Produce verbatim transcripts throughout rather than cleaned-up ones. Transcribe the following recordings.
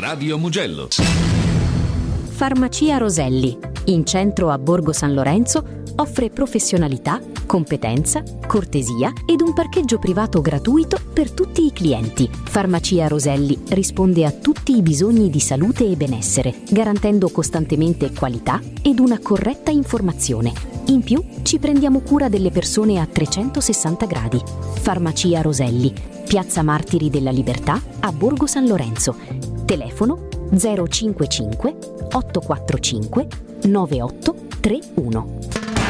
Radio Mugello. Farmacia Roselli, in centro a Borgo San Lorenzo, offre professionalità, competenza, cortesia ed un parcheggio privato gratuito per tutti i clienti. Farmacia Roselli risponde a tutti i bisogni di salute e benessere, garantendo costantemente qualità ed una corretta informazione. In più, ci prendiamo cura delle persone a trecentosessanta gradi. Farmacia Roselli, Piazza Martiri della Libertà a Borgo San Lorenzo. Telefono zero cinquantacinque ottocentoquarantacinque novantotto trentuno.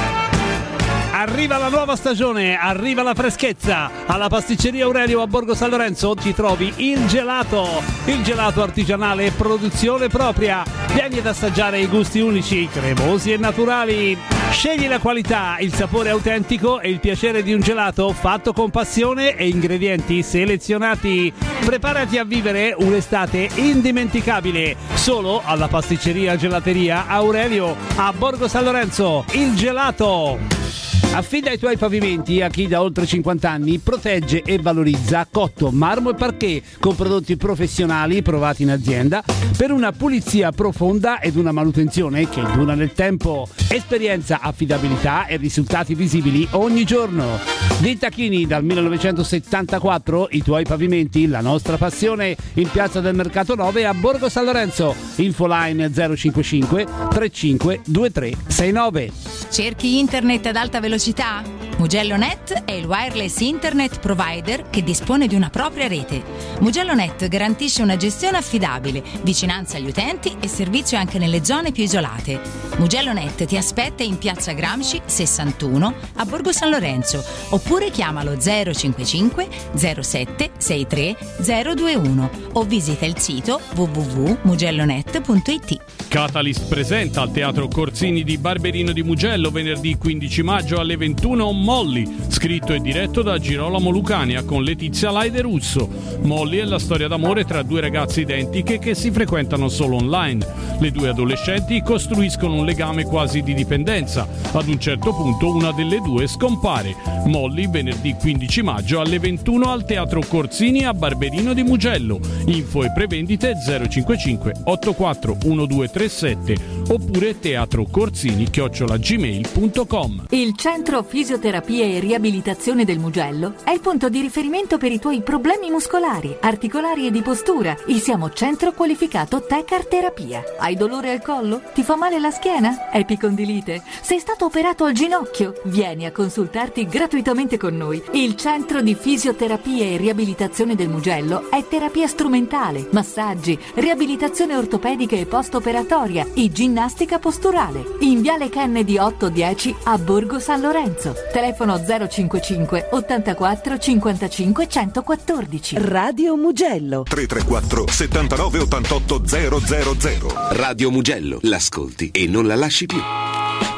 Arriva la nuova stagione, arriva la freschezza. Alla pasticceria Aurelio a Borgo San Lorenzo ci trovi il gelato, il gelato artigianale produzione propria. Vieni ad assaggiare i gusti unici, cremosi e naturali. Scegli la qualità, il sapore autentico e il piacere di un gelato fatto con passione e ingredienti selezionati. Preparati a vivere un'estate indimenticabile solo alla pasticceria gelateria Aurelio a Borgo San Lorenzo. Il gelato. Affida i tuoi pavimenti a chi da oltre cinquanta anni protegge e valorizza cotto, marmo e parquet con prodotti professionali provati in azienda per una pulizia profonda ed una manutenzione che dura nel tempo. Esperienza, affidabilità e risultati visibili ogni giorno. Dintachini dal millenovecentosettantaquattro, i tuoi pavimenti, la nostra passione, in Piazza del Mercato nove a Borgo San Lorenzo. Infoline zero cinquantacinque trentacinque ventitré sessantanove. Cerchi internet ad alta velocità? MugelloNet è il wireless internet provider che dispone di una propria rete. MugelloNet garantisce una gestione affidabile, vicinanza agli utenti e servizio anche nelle zone più isolate. MugelloNet ti aspetta in Piazza Gramsci sessantuno a Borgo San Lorenzo oppure chiamalo zero cinquantacinque zero sette sessantatré zero ventuno o visita il sito w w w punto mugellonet punto i t. Catalyst presenta al Teatro Corsini di Barberino di Mugello venerdì quindici maggio alle ventuno Molly, scritto e diretto da Girolamo Lucania con Letizia Laide Russo. Molly è la storia d'amore tra due ragazze identiche che si frequentano solo online. Le due adolescenti costruiscono un legame quasi di dipendenza. Ad un certo punto una delle due scompare. Molly venerdì quindici maggio alle ventuno al Teatro Corsini a Barberino di Mugello. Info e prevendite zero cinquantacinque ottantaquattro diciottocentotrentasette oppure teatrocorsini chiocciola gmail punto com. Il Centro Fisioterapia e Riabilitazione del Mugello è il punto di riferimento per i tuoi problemi muscolari, articolari e di postura. Il siamo centro qualificato Tecar Terapia. Hai dolore al collo? Ti fa male la schiena? Epicondilite? Sei stato operato al ginocchio? Vieni a consultarti gratuitamente con noi. Il Centro di Fisioterapia e Riabilitazione del Mugello è terapia strumentale, massaggi, riabilitazione ortopedica e post-operatoria e ginnastica posturale. In Viale Kennedy otto dieci a Borgo San Lorenzo. Telefono zero cinquantacinque ottantaquattro cinquantacinque centoquattordici. Radio Mugello tre tre quattro settantanove ottantotto zero zero zero. Radio Mugello, l'ascolti e non la lasci più.